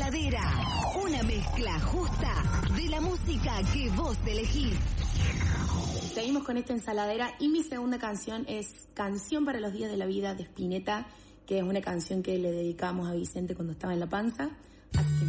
Ensaladera, una mezcla justa de la música que vos elegís. Seguimos con esta ensaladera y mi segunda canción es Canción para los días de la vida de Spinetta, que es una canción que le dedicamos a Vicente cuando estaba en la panza. Así que